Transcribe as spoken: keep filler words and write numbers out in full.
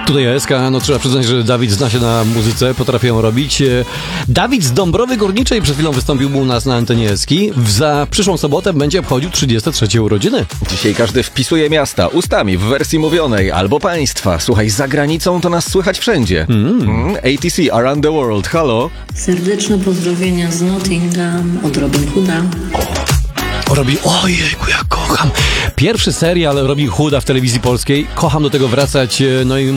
Tutaj A S K, no trzeba przyznać, że Dawid zna się na muzyce, potrafi ją robić. Dawid z Dąbrowy Górniczej przed chwilą wystąpił u nas na antenie Eski. Za przyszłą sobotę będzie obchodził trzydzieste trzecie urodziny. Dzisiaj każdy wpisuje miasta ustami w wersji mówionej albo państwa. Słuchaj, za granicą to nas słychać wszędzie. Mm. Mm, A T C, Around the World, halo. Serdeczne pozdrowienia z Nottingham od Robin Hooda. Robi, ojejku, ja kocham. Pierwszy serial Robin Hooda w telewizji polskiej. Kocham do tego wracać, no i